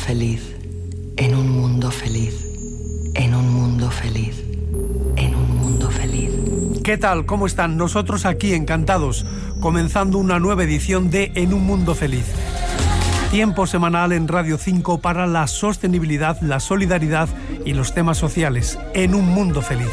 feliz, en un mundo feliz, en un mundo feliz, en un mundo feliz. ¿Qué tal? ¿Cómo están? Nosotros aquí encantados, comenzando una nueva edición de En un mundo feliz. Tiempo semanal en Radio 5 para la sostenibilidad, la solidaridad y los temas sociales. En un mundo feliz.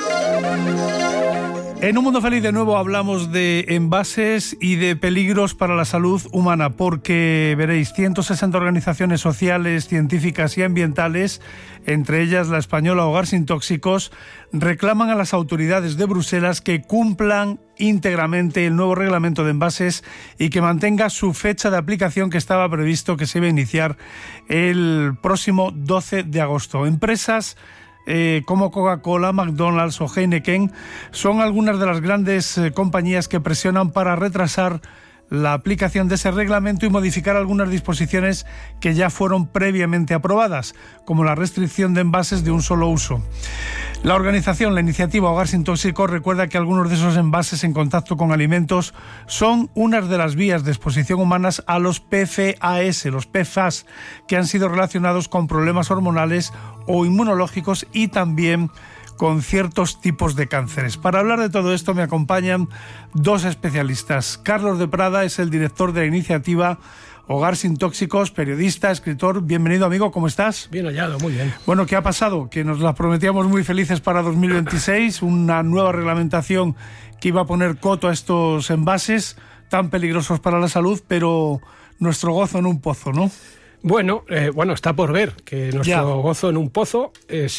En un mundo feliz de nuevo hablamos de envases y de peligros para la salud humana, porque veréis, 160 organizaciones sociales, científicas y ambientales, entre ellas la española Hogar Sin Tóxicos, reclaman a las autoridades de Bruselas que cumplan íntegramente el nuevo reglamento de envases y que mantenga su fecha de aplicación, que estaba previsto que se iba a iniciar el próximo 12 de agosto. Empresas como Coca-Cola, McDonald's o Heineken son algunas de las grandes compañías que presionan para retrasar la aplicación de ese reglamento y modificar algunas disposiciones que ya fueron previamente aprobadas, como la restricción de envases de un solo uso. La iniciativa Hogar Sin Tóxicos recuerda que algunos de esos envases en contacto con alimentos son unas de las vías de exposición humanas a los PFAS, los PFAS, que han sido relacionados con problemas hormonales o inmunológicos y también con ciertos tipos de cánceres. Para hablar de todo esto me acompañan dos especialistas. Carlos de Prada es el director de la iniciativa Hogar Sin Tóxicos, periodista, escritor. Bienvenido, amigo, ¿cómo estás? Bien hallado, muy bien. Bueno, ¿qué ha pasado? Que nos las prometíamos muy felices para 2026, una nueva reglamentación que iba a poner coto a estos envases tan peligrosos para la salud, pero nuestro gozo en un pozo, ¿no? Bueno, está por ver que nuestro gozo en un pozo,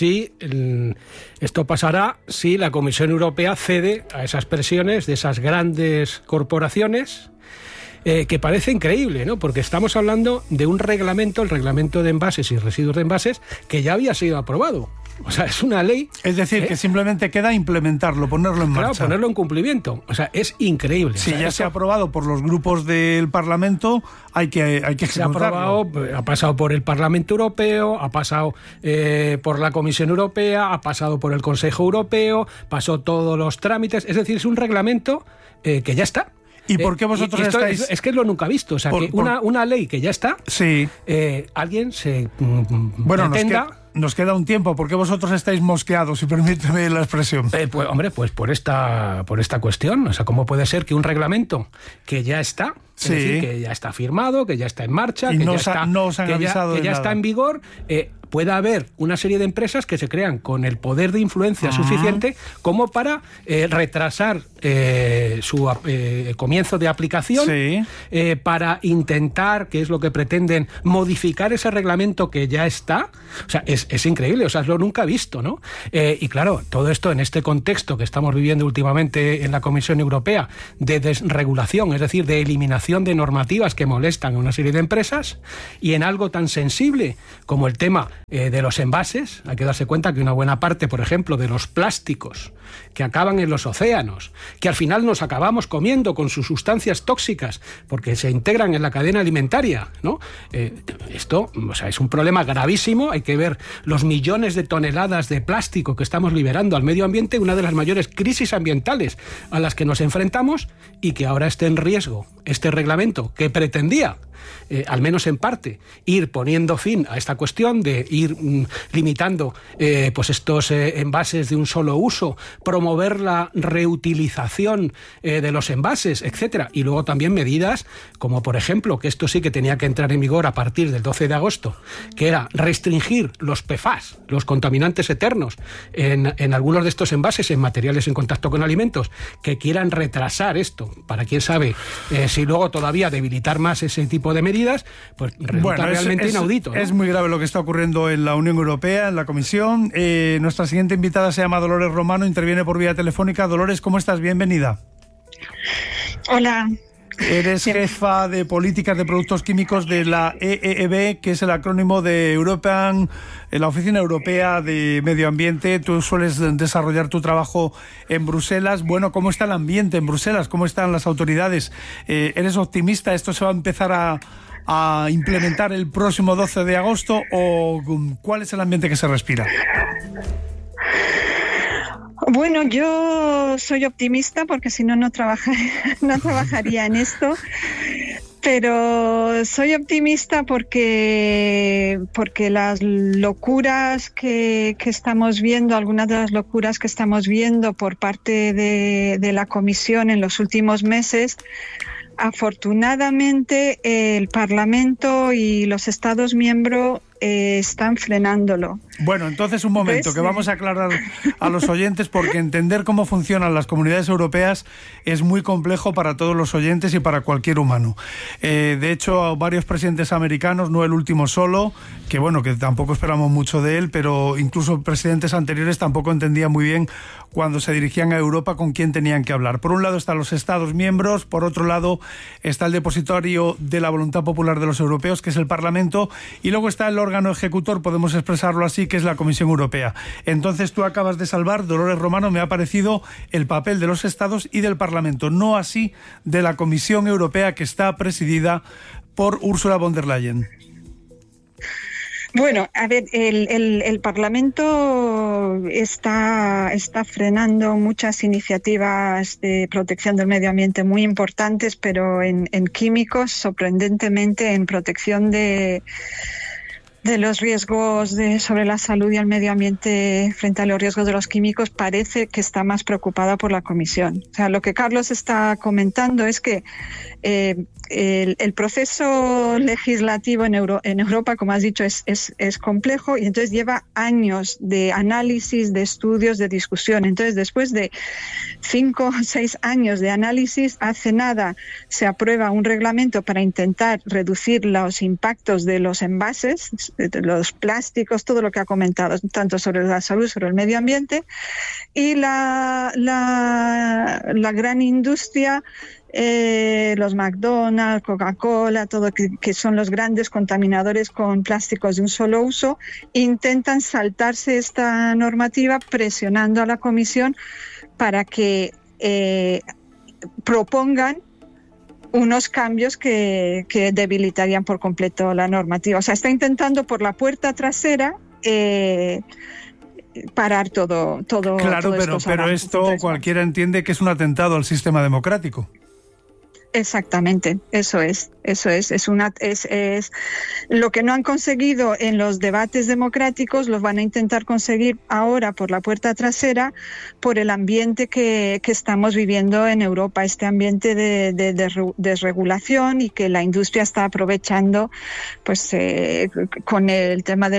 esto pasará si la Comisión Europea cede a esas presiones de esas grandes corporaciones, que parece increíble, ¿no? Porque estamos hablando de un reglamento, el reglamento de envases y residuos de envases, que ya había sido aprobado. O sea, es una ley. Es decir, que simplemente queda implementarlo, ponerlo en marcha. Claro, ponerlo en cumplimiento. O sea, es increíble. Si ya se ha aprobado por los grupos del Parlamento, hay que ejecutarlo. Se ha aprobado, ha pasado por el Parlamento Europeo, ha pasado por la Comisión Europea, ha pasado por el Consejo Europeo, pasó todos los trámites. Es decir, es un reglamento que ya está. ¿Y por qué vosotros estáis...? Es que es lo nunca visto. O sea, que una ley que ya está, sí. Alguien se pretenda... Nos queda un tiempo. ¿Por qué vosotros estáis mosqueados, si permíteme la expresión? Pues por esta cuestión. O sea, ¿cómo puede ser que un reglamento que ya está, sí, es decir, que ya está firmado, que ya está en marcha, y que no ya está en vigor, pueda haber una serie de empresas que se crean con el poder de influencia suficiente como para retrasar su comienzo de aplicación, sí, para intentar, que es lo que pretenden, modificar ese reglamento que ya está? O sea, es increíble, o sea, es lo nunca visto, ¿no? Y claro, todo esto en este contexto que estamos viviendo últimamente en la Comisión Europea de desregulación, es decir, de eliminación de normativas que molestan a una serie de empresas, y en algo tan sensible como el tema de los envases. Hay que darse cuenta que una buena parte, por ejemplo, de los plásticos que acaban en los océanos, que al final nos acabamos comiendo con sus sustancias tóxicas porque se integran en la cadena alimentaria, ¿no? Esto, o sea, es un problema gravísimo. Hay que ver los millones de toneladas de plástico que estamos liberando al medio ambiente, una de las mayores crisis ambientales a las que nos enfrentamos, y que ahora esté en riesgo este reglamento que pretendía, al menos en parte, ir poniendo fin a esta cuestión de ir limitando pues estos envases de un solo uso, promover la reutilización de los envases, etcétera, y luego también medidas como, por ejemplo, que esto sí que tenía que entrar en vigor a partir del 12 de agosto, que era restringir los PFAS, los contaminantes eternos, en algunos de estos envases, en materiales en contacto con alimentos, que quieran retrasar esto, para quién sabe si luego todavía debilitar más ese tipo de medidas, pues resulta realmente inaudito, ¿no? Es muy grave lo que está ocurriendo en la Unión Europea, en la Comisión. Nuestra siguiente invitada se llama Dolores Romano, interviene por vía telefónica. Dolores, ¿cómo estás? Bienvenida. Hola. Eres jefa de políticas de productos químicos de la EEB, que es el acrónimo de la Oficina Europea de Medio Ambiente. Tú sueles desarrollar tu trabajo en Bruselas. Bueno, ¿cómo está el ambiente en Bruselas? ¿Cómo están las autoridades? ¿Eres optimista? ¿Esto se va a empezar a implementar el próximo 12 de agosto? ¿O cuál es el ambiente que se respira? Bueno, yo soy optimista porque si no, no trabajaría en esto. Pero soy optimista porque las locuras que estamos viendo, algunas de las locuras que estamos viendo por parte de la Comisión en los últimos meses, afortunadamente el Parlamento y los Estados miembros están frenándolo. Bueno, entonces un momento, que vamos a aclarar a los oyentes, porque entender cómo funcionan las comunidades europeas es muy complejo para todos los oyentes y para cualquier humano. De hecho, varios presidentes americanos, no el último solo, que bueno, que tampoco esperamos mucho de él, pero incluso presidentes anteriores tampoco entendían muy bien cuando se dirigían a Europa con quién tenían que hablar. Por un lado están los Estados miembros, por otro lado está el depositario de la voluntad popular de los europeos, que es el Parlamento, y luego está el órgano ejecutor, podemos expresarlo así, que es la Comisión Europea. Entonces tú acabas de salvar, Dolores Romano, me ha parecido el papel de los Estados y del Parlamento, no así de la Comisión Europea, que está presidida por Ursula von der Leyen. Bueno, a ver, el Parlamento está frenando muchas iniciativas de protección del medio ambiente muy importantes, pero en químicos, sorprendentemente, en protección de los riesgos sobre la salud y el medio ambiente frente a los riesgos de los químicos, parece que está más preocupada por la Comisión. O sea, lo que Carlos está comentando es que el proceso legislativo en Europa, como has dicho, es complejo, y entonces lleva años de análisis, de estudios, de discusión. Entonces, después de 5 o 6 años de análisis, hace nada se aprueba un reglamento para intentar reducir los impactos de los envases, de los plásticos, todo lo que ha comentado, tanto sobre la salud, sobre el medio ambiente, y la gran industria, los McDonald's, Coca-Cola, todo que son los grandes contaminadores con plásticos de un solo uso, intentan saltarse esta normativa presionando a la Comisión para que propongan unos cambios que debilitarían por completo la normativa. O sea, está intentando por la puerta trasera parar todo. Claro, pero esto cualquiera entiende que es un atentado al sistema democrático. Exactamente, eso es lo que no han conseguido en los debates democráticos, los van a intentar conseguir ahora por la puerta trasera, por el ambiente que estamos viviendo en Europa, este ambiente de desregulación, y que la industria está aprovechando, pues con el tema de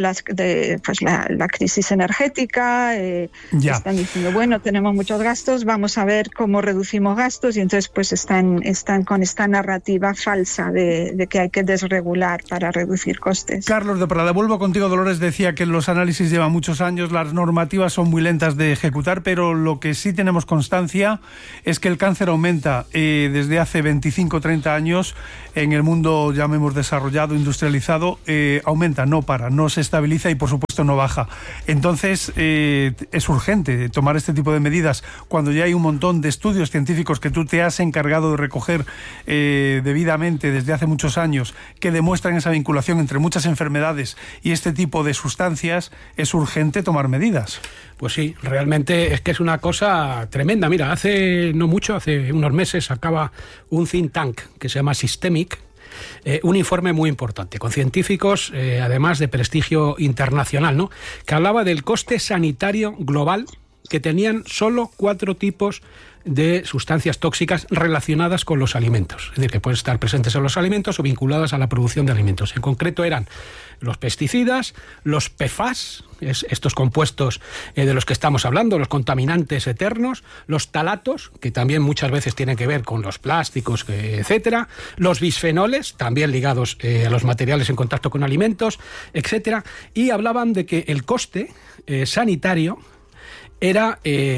la crisis energética. Están diciendo, bueno, tenemos muchos gastos, vamos a ver cómo reducimos gastos, y entonces pues están con esta narrativa falsa de que hay que desregular para reducir costes. Carlos de Prada, vuelvo contigo. Dolores decía que los análisis llevan muchos años, las normativas son muy lentas de ejecutar, pero lo que sí tenemos constancia es que el cáncer aumenta desde hace 25 o 30 años en el mundo, llamemos desarrollado, industrializado, aumenta, no para, no se estabiliza y por supuesto no baja. Entonces es urgente tomar este tipo de medidas cuando ya hay un montón de estudios científicos que tú te has encargado de recoger debidamente desde hace muchos años, que demuestran esa vinculación entre muchas enfermedades y este tipo de sustancias. Es urgente tomar medidas. Pues sí, realmente es que es una cosa tremenda. Mira, hace no mucho, hace unos meses, acaba un think tank que se llama Systemic, un informe muy importante, con científicos, además de prestigio internacional, ¿no?, que hablaba del coste sanitario global que tenían solo 4 tipos de sustancias tóxicas relacionadas con los alimentos. Es decir, que pueden estar presentes en los alimentos o vinculadas a la producción de alimentos. En concreto eran los pesticidas, los PFAS, estos compuestos de los que estamos hablando, los contaminantes eternos, los talatos, que también muchas veces tienen que ver con los plásticos, etcétera, los bisfenoles, también ligados a los materiales en contacto con alimentos, etcétera, y hablaban de que el coste sanitario era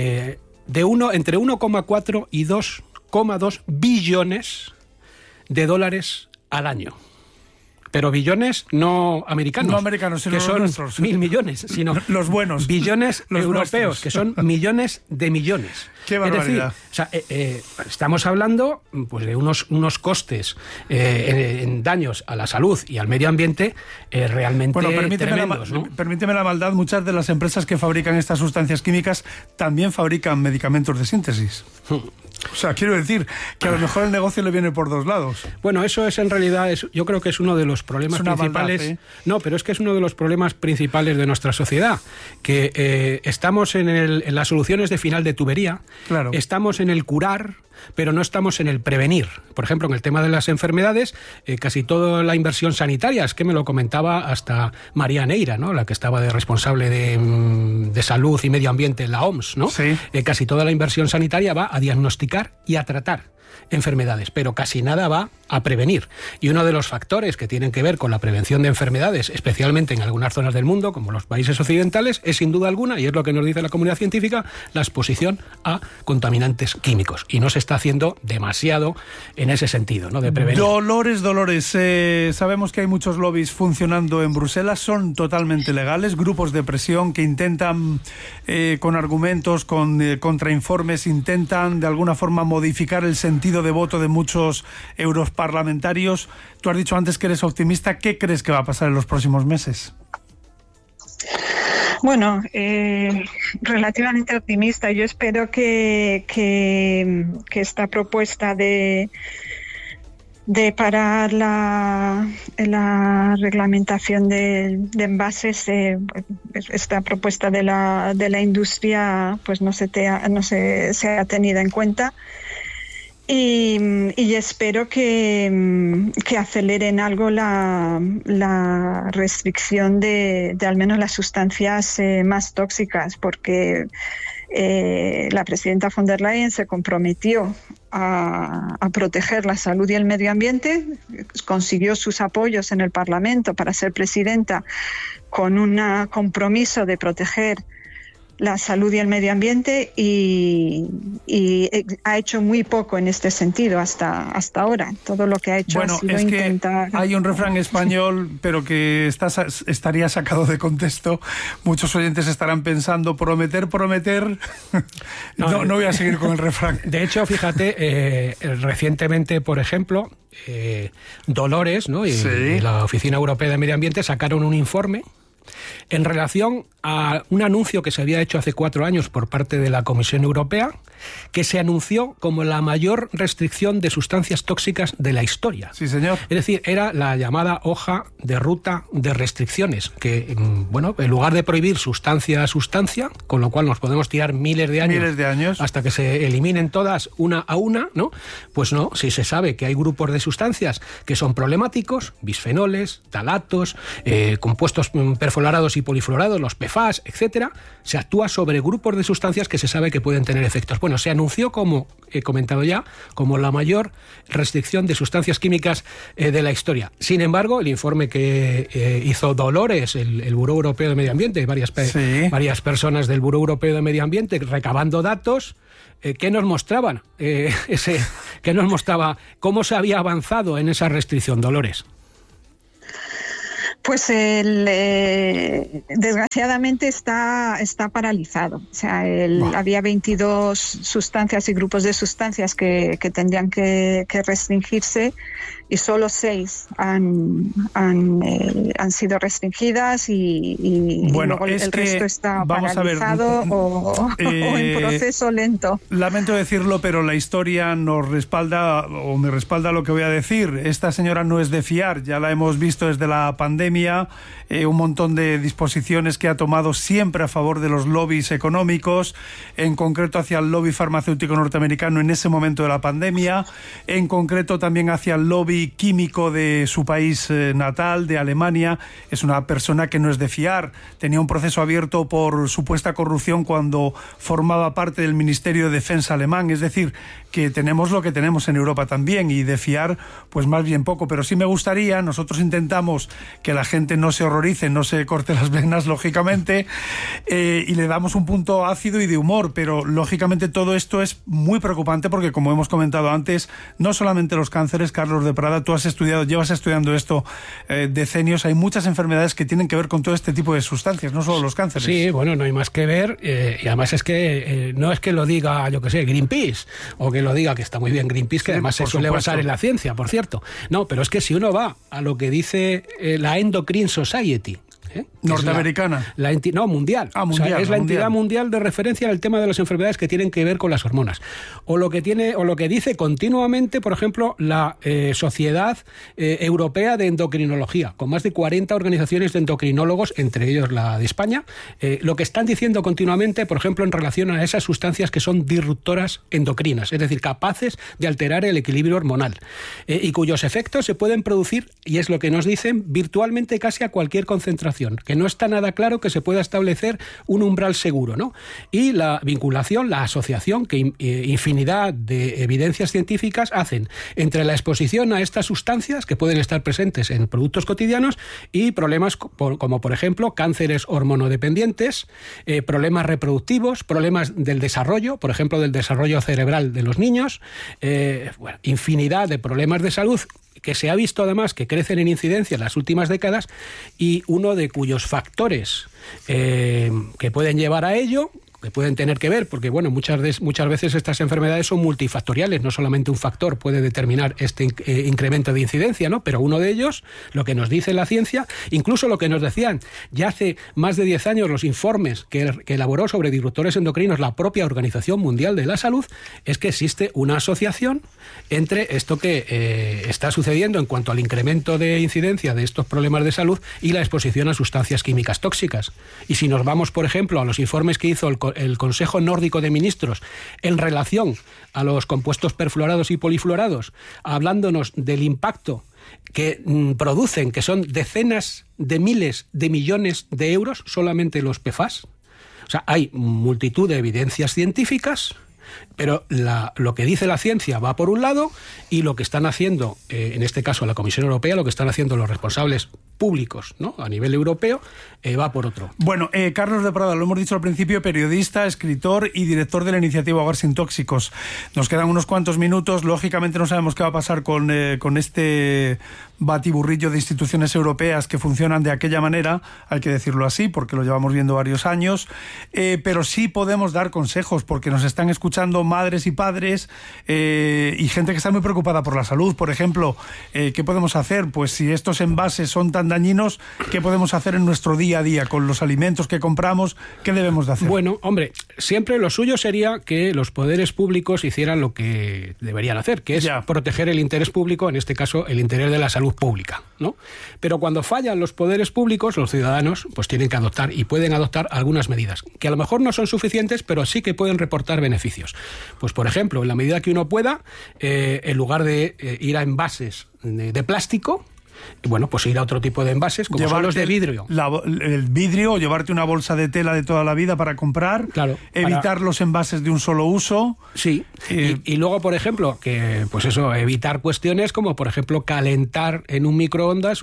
entre 1,4 y 2,2 billones de dólares al año. pero billones no americanos. No americanos, sino que son nuestros. 1.000 millones, sino los buenos. Billones los europeos, nuestros. que son millones de millones. ¡Qué barbaridad! Es decir, estamos hablando pues, de unos costes en daños a la salud y al medio ambiente realmente tremendos, ¿no? Permíteme la maldad, muchas de las empresas que fabrican estas sustancias químicas también fabrican medicamentos de síntesis. O sea, quiero decir que a lo mejor el negocio le viene por dos lados. Bueno, eso es en realidad, yo creo que es uno de los problemas principales. Maldad, ¿eh? No, pero es que es uno de los problemas principales de nuestra sociedad, que estamos en las soluciones de final de tubería, claro. Estamos en el curar, pero no estamos en el prevenir. Por ejemplo, en el tema de las enfermedades, casi toda la inversión sanitaria, es que me lo comentaba hasta María Neira, ¿no? La que estaba de responsable de salud y medio ambiente en la OMS, ¿no? Sí. Casi toda la inversión sanitaria va a diagnosticar y a tratar enfermedades, pero casi nada va a prevenir. Y uno de los factores que tienen que ver con la prevención de enfermedades, especialmente en algunas zonas del mundo, como los países occidentales, es sin duda alguna, y es lo que nos dice la comunidad científica, la exposición a contaminantes químicos. Y no se está haciendo demasiado en ese sentido, ¿no? De prevenir. Dolores. Sabemos que hay muchos lobbies funcionando en Bruselas, son totalmente legales, grupos de presión que intentan, con argumentos, con contrainformes, intentan de alguna forma modificar el sentido de voto de muchos europarlamentarios. Tú has dicho antes que eres optimista. ¿Qué crees que va a pasar en los próximos meses? Bueno, relativamente optimista. Yo espero que esta propuesta de parar la reglamentación de envases, esta propuesta de la industria, pues no sea tenida en cuenta. Y espero que aceleren algo la restricción de al menos las sustancias más tóxicas, porque la presidenta von der Leyen se comprometió a proteger la salud y el medio ambiente, consiguió sus apoyos en el Parlamento para ser presidenta con un compromiso de proteger la salud y el medio ambiente y ha hecho muy poco en este sentido hasta ahora. Todo lo que ha hecho ha sido intentar... Hay un refrán español, pero que estaría sacado de contexto. Muchos oyentes estarán pensando, prometer. No voy a seguir con el refrán. De hecho, fíjate, recientemente, por ejemplo, Dolores, ¿no? Sí. Y la Oficina Europea de Medio Ambiente sacaron un informe en relación a un anuncio que se había hecho hace 4 años por parte de la Comisión Europea, que se anunció como la mayor restricción de sustancias tóxicas de la historia. Sí, señor. Es decir, era la llamada hoja de ruta de restricciones, que, bueno, en lugar de prohibir sustancia a sustancia, con lo cual nos podemos tirar miles de años hasta que se eliminen todas una a una, ¿no? Pues no, si se sabe que hay grupos de sustancias que son problemáticos, bisfenoles, talatos, compuestos perfluorados y polifluorados, los PFAS, etcétera, se actúa sobre grupos de sustancias que se sabe que pueden tener efectos. Bueno, se anunció, como he comentado ya, como la mayor restricción de sustancias químicas de la historia. Sin embargo, el informe que hizo Dolores, el Buró Europeo de Medio Ambiente, varias personas del Buró Europeo de Medio Ambiente, recabando datos, ¿qué nos mostraban? ¿Qué nos mostraba? ¿Cómo se había avanzado en esa restricción, Dolores? Pues desgraciadamente está paralizado. O sea, había 22 sustancias y grupos de sustancias que tendrían que restringirse y solo 6 han sido restringidas y bueno, luego el resto está paralizado o en proceso lento. Lamento decirlo, pero la historia nos respalda o me respalda lo que voy a decir. Esta señora no es de fiar, ya la hemos visto desde la pandemia, un montón de disposiciones que ha tomado siempre a favor de los lobbies económicos, en concreto hacia el lobby farmacéutico norteamericano en ese momento de la pandemia, en concreto también hacia el lobby químico de su país natal, de Alemania. Es una persona que no es de fiar. Tenía un proceso abierto por supuesta corrupción cuando formaba parte del Ministerio de Defensa alemán. Es decir, que tenemos lo que tenemos en Europa también, y de fiar pues más bien poco. Pero sí me gustaría, nosotros intentamos que la gente no se horrorice, no se corte las venas, lógicamente, y le damos un punto ácido y de humor, pero lógicamente todo esto es muy preocupante porque, como hemos comentado antes, no solamente los cánceres, Carlos de Prado, Prada, tú llevas estudiando esto decenios. Hay muchas enfermedades que tienen que ver con todo este tipo de sustancias, no solo los cánceres. Sí, bueno, no hay más que ver, y además es que no es que lo diga, yo que sé, Greenpeace, o que lo diga, que está muy bien Greenpeace, que además se suele basar en la ciencia, por cierto. No, pero es que si uno va a lo que dice la Endocrine Society, norteamericana. No, mundial. Mundial. O sea, es la entidad mundial de referencia en el tema de las enfermedades que tienen que ver con las hormonas. O lo que dice continuamente, por ejemplo, la Sociedad Europea de Endocrinología, con más de 40 organizaciones de endocrinólogos, entre ellos la de España, lo que están diciendo continuamente, por ejemplo, en relación a esas sustancias que son disruptoras endocrinas, es decir, capaces de alterar el equilibrio hormonal, y cuyos efectos se pueden producir, y es lo que nos dicen, virtualmente casi a cualquier concentración, que no está nada claro que se pueda establecer un umbral seguro, ¿no? Y la vinculación, la asociación que infinidad de evidencias científicas hacen entre la exposición a estas sustancias que pueden estar presentes en productos cotidianos y problemas como, por ejemplo, cánceres hormonodependientes, problemas reproductivos, problemas del desarrollo, por ejemplo, del desarrollo cerebral de los niños, infinidad de problemas de salud que se ha visto además que crecen en incidencia en las últimas décadas, y uno de cuyos factores que pueden llevar a ello, que pueden tener que ver, porque bueno, muchas veces estas enfermedades son multifactoriales, no solamente un factor puede determinar este incremento de incidencia, ¿no? Pero uno de ellos, lo que nos dice la ciencia, incluso lo que nos decían ya hace más de 10 años los informes que elaboró sobre disruptores endocrinos la propia Organización Mundial de la Salud, es que existe una asociación entre esto que está sucediendo en cuanto al incremento de incidencia de estos problemas de salud y la exposición a sustancias químicas tóxicas. Y si nos vamos, por ejemplo, a los informes que hizo el Consejo Nórdico de Ministros en relación a los compuestos perfluorados y polifluorados, hablándonos del impacto que producen, que son decenas de miles de millones de euros, solamente los PFAS. O sea, hay multitud de evidencias científicas, pero lo que dice la ciencia va por un lado, y lo que están haciendo, en este caso la Comisión Europea, lo que están haciendo los responsables públicos, ¿no?, a nivel europeo, va por otro. Bueno, Carlos de Prada, lo hemos dicho al principio, periodista, escritor y director de la iniciativa Hogar Sin Tóxicos. Nos quedan unos cuantos minutos. Lógicamente no sabemos qué va a pasar con este batiburrillo de instituciones europeas que funcionan de aquella manera, hay que decirlo así, porque lo llevamos viendo varios años, pero sí podemos dar consejos, porque nos están escuchando madres y padres y gente que está muy preocupada por la salud. Por ejemplo, ¿qué podemos hacer? Pues si estos envases son tan dañinos, ¿qué podemos hacer en nuestro día a día con los alimentos que compramos? ¿Qué debemos de hacer? Bueno, hombre, siempre lo suyo sería que los poderes públicos hicieran lo que deberían hacer, que es proteger el interés público, en este caso el interés de la salud pública, ¿no? Pero cuando fallan los poderes públicos, los ciudadanos pues tienen que adoptar, y pueden adoptar, algunas medidas que a lo mejor no son suficientes, pero sí que pueden reportar beneficios. Pues por ejemplo, en la medida que uno pueda, en lugar de ir a envases de plástico, bueno, pues ir a otro tipo de envases, como son los de vidrio. El vidrio, o llevarte una bolsa de tela de toda la vida para comprar. Claro. Evitar los envases de un solo uso. Sí. Y luego, por ejemplo, que pues eso, evitar cuestiones como, por ejemplo, calentar en un microondas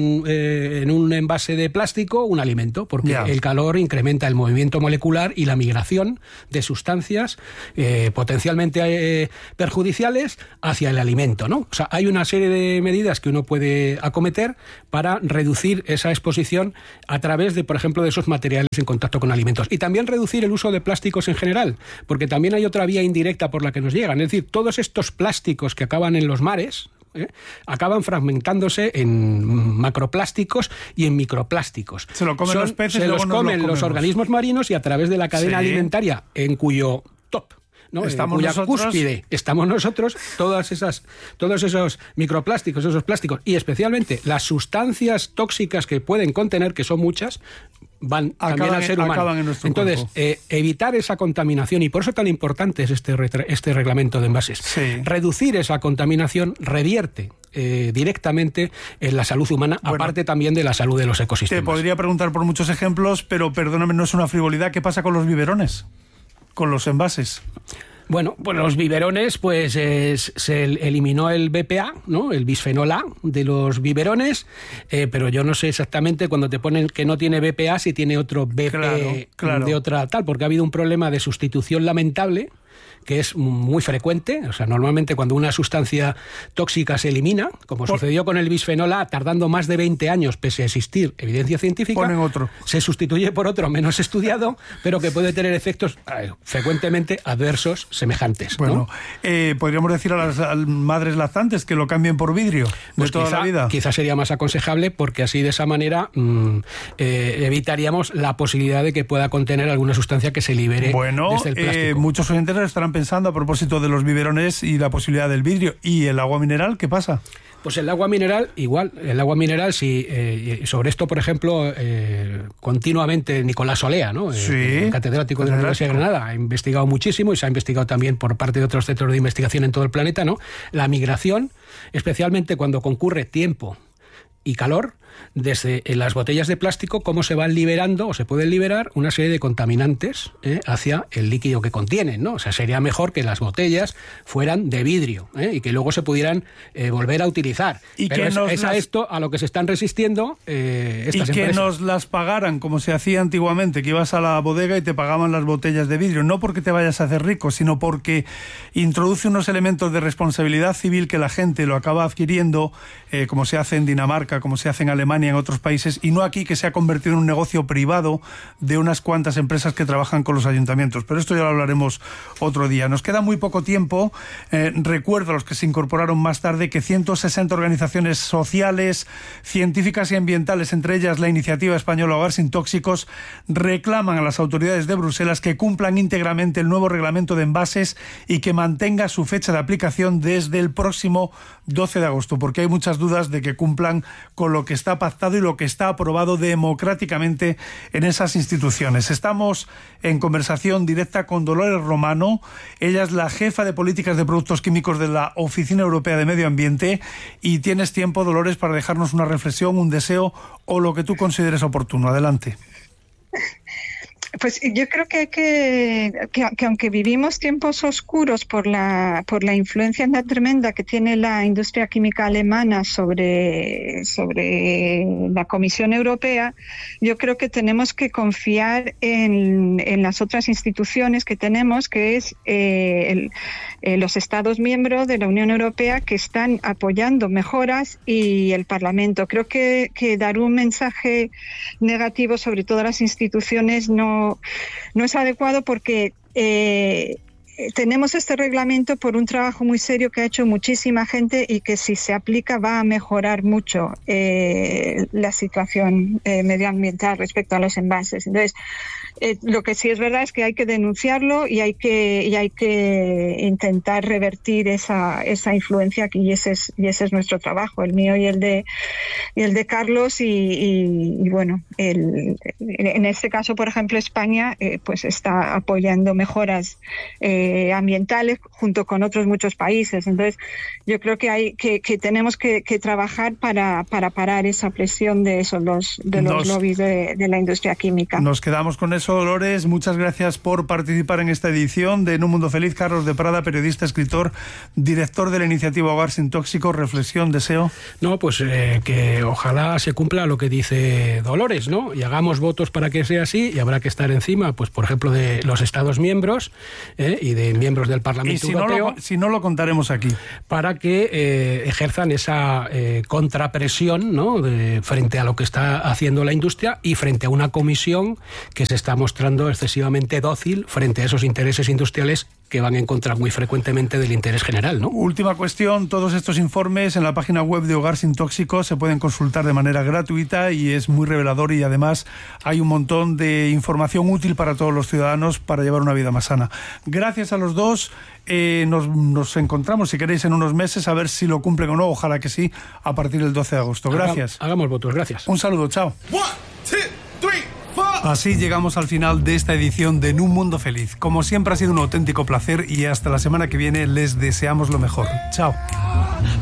en un envase de plástico un alimento, porque el calor incrementa el movimiento molecular y la migración de sustancias potencialmente perjudiciales hacia el alimento, ¿no? O sea, hay una serie de medidas que uno puede acometer para reducir esa exposición a través de, por ejemplo, de esos materiales en contacto con alimentos. Y también reducir el uso de plásticos en general, porque también hay otra vía indirecta por la que nos llegan. Es decir, todos estos plásticos que acaban en los mares, acaban fragmentándose en macroplásticos y en microplásticos. Se lo comen los peces, se los comen los organismos marinos, y a través de la cadena alimentaria, en cuyo top, ¿no?, estamos cuya nosotros, cúspide estamos nosotros, todos esos microplásticos, esos plásticos, y especialmente las sustancias tóxicas que pueden contener, que son muchas, van también al ser humano. Entonces, evitar esa contaminación, y por eso tan importante es este reglamento de envases. Reducir esa contaminación revierte directamente en la salud humana, aparte también de la salud de los ecosistemas. Te podría preguntar por muchos ejemplos, pero perdóname, no es una frivolidad. ¿Qué pasa con los biberones? Con los envases. Bueno, pues los biberones, pues se eliminó el BPA, ¿no?, el bisfenol A de los biberones, pero yo no sé exactamente cuando te ponen que no tiene BPA si tiene otro BP de otra tal, porque ha habido un problema de sustitución lamentable que es muy frecuente. O sea, normalmente cuando una sustancia tóxica se elimina, como sucedió con el bisfenol A, tardando más de 20 años pese a existir evidencia científica, ponen otro. Se sustituye por otro menos estudiado, pero que puede tener efectos frecuentemente adversos semejantes. Bueno, ¿no? Podríamos decir a las madres lactantes que lo cambien por vidrio de toda la vida. Quizás sería más aconsejable, porque así de esa manera evitaríamos la posibilidad de que pueda contener alguna sustancia que se libere desde el plástico. Muchos oyentes estarán pensando a propósito de los biberones y la posibilidad del vidrio. ¿Y el agua mineral qué pasa? Pues el agua mineral, igual. El agua mineral, sí. Sobre esto, por ejemplo, continuamente Nicolás Solea, ¿no? Sí, catedrático de la Universidad de Granada, ha investigado muchísimo, y se ha investigado también por parte de otros centros de investigación en todo el planeta, ¿no? La migración, especialmente cuando concurre tiempo y calor, desde las botellas de plástico, cómo se van liberando o se pueden liberar una serie de contaminantes hacia el líquido que contienen, ¿no? O sea, sería mejor que las botellas fueran de vidrio y que luego se pudieran volver a utilizar. Y pero que esto a lo que se están resistiendo estas empresas. Que nos las pagaran como se hacía antiguamente, que ibas a la bodega y te pagaban las botellas de vidrio, no porque te vayas a hacer rico, sino porque introduce unos elementos de responsabilidad civil que la gente lo acaba adquiriendo, como se hace en Dinamarca, como se hace en Alemania, en otros países, y no aquí, que se ha convertido en un negocio privado de unas cuantas empresas que trabajan con los ayuntamientos. Pero esto ya lo hablaremos otro día. Nos queda muy poco tiempo. Recuerdo a los que se incorporaron más tarde que 160 organizaciones sociales, científicas y ambientales, entre ellas la Iniciativa Española Hogar Sin Tóxicos, reclaman a las autoridades de Bruselas que cumplan íntegramente el nuevo reglamento de envases y que mantenga su fecha de aplicación desde el próximo 12 de agosto, porque hay muchas dudas de que cumplan con lo que está pactado y lo que está aprobado democráticamente en esas instituciones. Estamos en conversación directa con Dolores Romano. Ella es la jefa de políticas de productos químicos de la Oficina Europea de Medio Ambiente, y tienes tiempo, Dolores, para dejarnos una reflexión, un deseo o lo que tú consideres oportuno. Adelante. Pues yo creo que aunque vivimos tiempos oscuros por la influencia tan tremenda que tiene la industria química alemana sobre la Comisión Europea, yo creo que tenemos que confiar en las otras instituciones que tenemos, que es los Estados miembros de la Unión Europea, que están apoyando mejoras, y el Parlamento. Creo que dar un mensaje negativo sobre todas las instituciones no es adecuado, porque tenemos este reglamento por un trabajo muy serio que ha hecho muchísima gente, y que si se aplica va a mejorar mucho la situación medioambiental respecto a los envases. Entonces, lo que sí es verdad es que hay que denunciarlo y hay que intentar revertir esa influencia, y ese es nuestro trabajo, el mío y el de Carlos, y bueno, en este caso, por ejemplo, España pues está apoyando mejoras ambientales junto con otros muchos países. Entonces, yo creo que tenemos que trabajar para parar esa presión de los lobbies de la industria química. Nos quedamos con eso, Dolores. Muchas gracias por participar en esta edición de En un Mundo Feliz. Carlos de Prada, periodista, escritor, director de la Iniciativa Hogar Sin Tóxicos. Reflexión, deseo. No, pues que ojalá se cumpla lo que dice Dolores, ¿no? Y hagamos votos para que sea así, y habrá que estar encima, pues por ejemplo, de los Estados miembros y de miembros del Parlamento Europeo. Si no lo contaremos aquí. Para que ejerzan esa contrapresión, ¿no? Frente a lo que está haciendo la industria, y frente a una comisión que se está mostrando excesivamente dócil frente a esos intereses industriales que van en contra muy frecuentemente del interés general, ¿no? Última cuestión, todos estos informes en la página web de Hogar Sin Tóxicos se pueden consultar de manera gratuita, y es muy revelador, y además hay un montón de información útil para todos los ciudadanos para llevar una vida más sana. Gracias a los dos. Nos encontramos, si queréis, en unos meses, a ver si lo cumplen o no. Ojalá que sí, a partir del 12 de agosto. Gracias. Hagamos votos, gracias. Un saludo, chao. Así llegamos al final de esta edición de En un Mundo Feliz. Como siempre, ha sido un auténtico placer, y hasta la semana que viene les deseamos lo mejor. Chao.